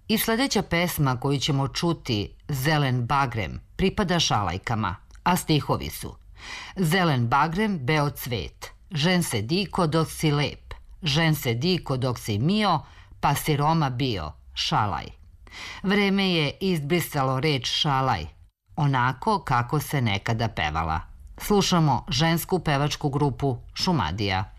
I sledeća pesma koju ćemo čuti, Zelen bagrem, pripada Šalajkama, a stihovi su: Zelen bagrem, beo cvet, žen se diko dok si lep, žen se diko dok si mio, pa si Roma bio, šalaj. Vreme je izbrisalo reč šalaj, onako kako se nekada pevala. Slušamo žensku pevačku grupu Šumadija.